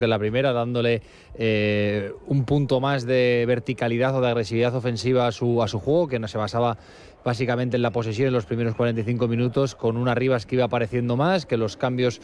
en la primera, dándole un punto más de verticalidad o de agresividad ofensiva a su juego, que no se basaba básicamente en la posesión en los primeros 45 minutos, con una Rivas que iba apareciendo más, que los cambios